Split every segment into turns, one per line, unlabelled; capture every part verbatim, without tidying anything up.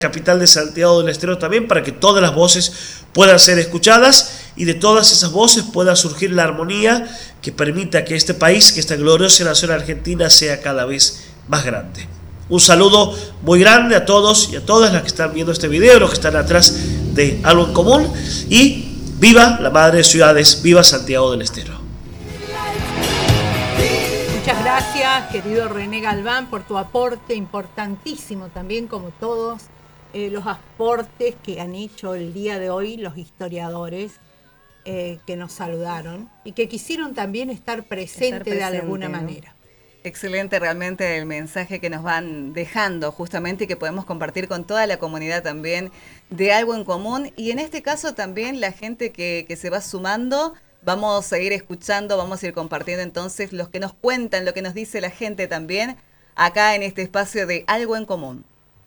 capital de Santiago del Estero también, para que todas las voces puedan ser escuchadas y de todas esas voces pueda surgir la armonía que permita que este país, que esta gloriosa nación argentina sea cada vez más grande. Un saludo muy grande a todos y a todas las que están viendo este video, los que están atrás de Algo en Común, y viva la madre de ciudades, viva Santiago del Estero.
Muchas gracias, querido René Galván, por tu aporte importantísimo también, como todos eh, los aportes que han hecho el día de hoy los historiadores eh, que nos saludaron y que quisieron también estar presentes estar presente, de alguna ¿no? manera.
Excelente realmente el mensaje que nos van dejando justamente y que podemos compartir con toda la comunidad también de Algo en Común. Y en este caso también la gente que, que se va sumando, vamos a ir escuchando, vamos a ir compartiendo entonces los que nos cuentan, lo que nos dice la gente también acá en este espacio de Algo en Común.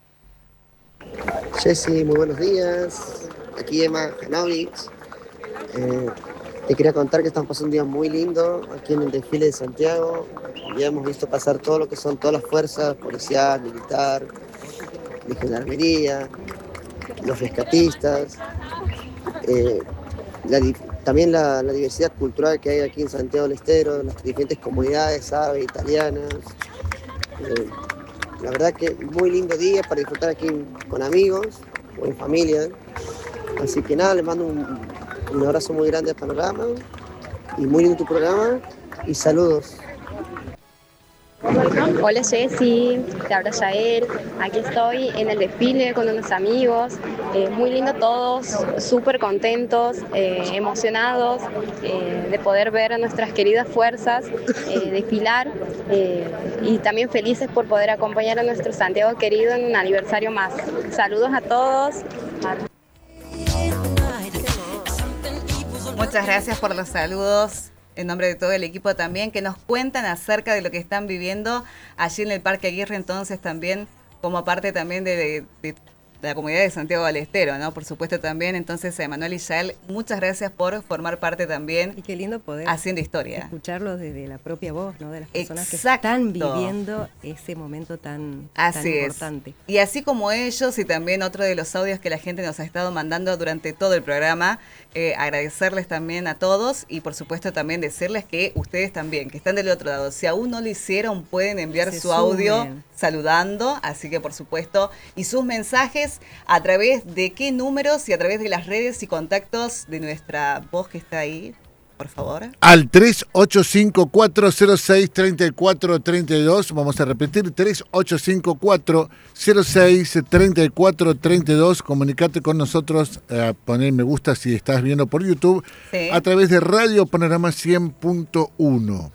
Jessy, muy buenos días. Aquí Emma Janovic. Eh, te quería contar que estamos pasando un día muy lindo aquí en el desfile de Santiago. Ya hemos visto pasar todo lo que son todas las fuerzas, policial, militar, de gendarmería, los rescatistas, eh, la, también la, la diversidad cultural que hay aquí en Santiago del Estero, las diferentes comunidades árabes, italianas. Eh, la verdad que muy lindo día para disfrutar aquí con amigos o en familia. Así que nada, les mando un, un abrazo muy grande a Panorama y muy lindo tu programa y saludos.
Hola Jessy, te habla Yael, aquí estoy en el desfile con unos amigos, eh, muy lindo todos, súper contentos, eh, emocionados eh, de poder ver a nuestras queridas fuerzas eh, desfilar eh, y también felices por poder acompañar a nuestro Santiago querido en un aniversario más. Saludos a todos.
Muchas gracias por los saludos. En nombre de todo el equipo también, que nos cuentan acerca de lo que están viviendo allí en el Parque Aguirre, entonces también como parte también de, de, de la comunidad de Santiago del Estero, ¿no? Por supuesto también, entonces, Emanuel y Yael, muchas gracias por formar parte también.
Y qué lindo poder
haciendo historia.
Escucharlos desde la propia voz, ¿no? De las personas
Exacto.
que están viviendo ese momento tan,
así
tan importante.
Es. Y así como ellos, y también otro de los audios que la gente nos ha estado mandando durante todo el programa, eh, agradecerles también a todos y por supuesto también decirles que ustedes también, que están del otro lado, si aún no lo hicieron, pueden enviar
Se
su
sumen.
audio saludando, así que por supuesto, y sus mensajes a través de qué números y a través de las redes y contactos de nuestra voz que está ahí, por favor.
Al tres ocho cinco cuatro cero seis tres cuatro tres dos, vamos a repetir, tres ocho cinco cuatro cero seis tres cuatro tres dos, comunicate con nosotros, eh, poner me gusta si estás viendo por YouTube,
sí.
A través de Radio Panorama cien punto uno.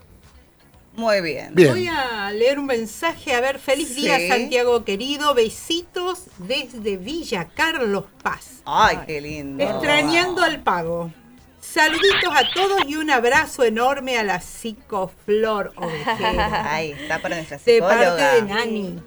Muy bien.
bien.
Voy a leer un mensaje. A ver, feliz
sí.
día, Santiago querido. Besitos desde Villa Carlos Paz.
Ay, Ay qué lindo.
Extrañando al pago. Saluditos a todos y un abrazo enorme a la psicoflor ovejera.
Ay, está para nuestra psicóloga.
De parte de Nani.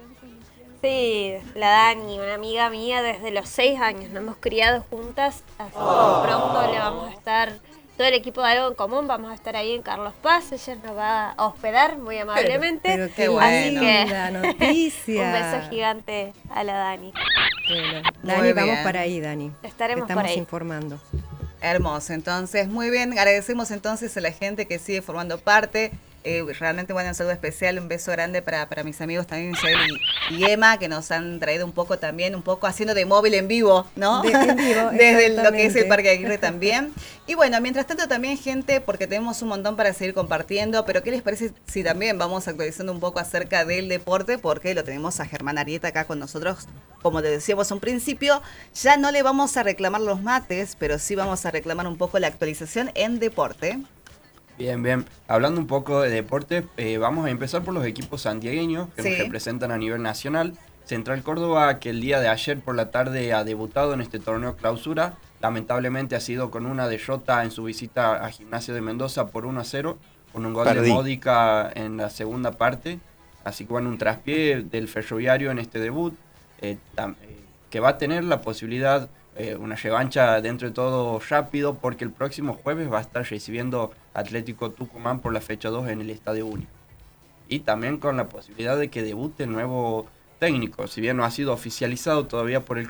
Sí, la Dani, una amiga mía desde los seis años. Nos hemos criado juntas. Así
Oh.
que pronto le vamos a estar... Todo el equipo de Algo en Común, vamos a estar ahí en Carlos Paz, ella nos va a hospedar muy amablemente.
Pero, pero qué
bueno.
buena noticia.
Un beso gigante a la Dani.
Bueno, Dani, vamos para ahí, Dani.
Estaremos
Estamos
por ahí.
informando.
Hermoso, entonces, muy bien, agradecemos entonces a la gente que sigue formando parte. Eh, realmente, bueno, un saludo especial, un beso grande para, para mis amigos también, Michelle y, y Emma, que nos han traído un poco también, un poco haciendo de móvil en vivo, ¿no?
De, en vivo,
desde lo que es el Parque Aguirre también. Y bueno, mientras tanto también, gente, porque tenemos un montón para seguir compartiendo, pero ¿qué les parece si también vamos actualizando un poco acerca del deporte? Porque lo tenemos a Germán Arieta acá con nosotros, como te decíamos un principio, ya no le vamos a reclamar los mates, pero sí vamos a reclamar un poco la actualización en deporte.
Bien, bien. Hablando un poco de deporte, eh, vamos a empezar por los equipos santiagueños que sí. nos representan a nivel nacional. Central Córdoba, que el día de ayer por la tarde ha debutado en este torneo clausura, lamentablemente ha sido con una derrota en su visita a Gimnasia de Mendoza por uno a cero, con un gol Perdí. de Módica en la segunda parte. Así que bueno, un traspié del Ferroviario en este debut, eh, tam, eh, que va a tener la posibilidad, eh, una revancha dentro de todo rápido, porque el próximo jueves va a estar recibiendo Atlético Tucumán por la fecha dos en el Estadio Único. Y también con la posibilidad de que debute el nuevo técnico. Si bien no ha sido oficializado todavía por el